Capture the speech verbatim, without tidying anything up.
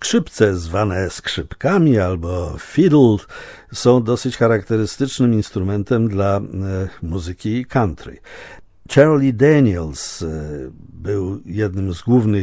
Skrzypce zwane skrzypkami albo fiddle są dosyć charakterystycznym instrumentem dla muzyki country. Charlie Daniels był jednym z głównych